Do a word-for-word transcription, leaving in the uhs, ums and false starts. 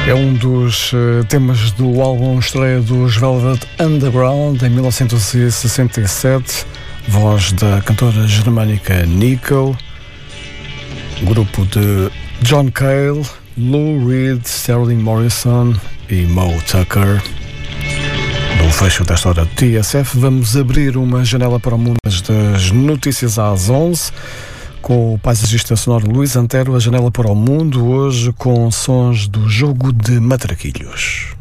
É um dos uh, temas do álbum estreia dos Velvet Underground em mil novecentos e sessenta e sete, voz da cantora germânica Nico, grupo de John Cale, Lou Reed, Sterling Morrison e Moe Tucker. No fecho desta hora do T S F, vamos abrir uma janela para o mundo das notícias às onze, com o paisagista sonoro Luís Antero, a janela para o mundo, hoje com sons do Jogo de Matraquilhos.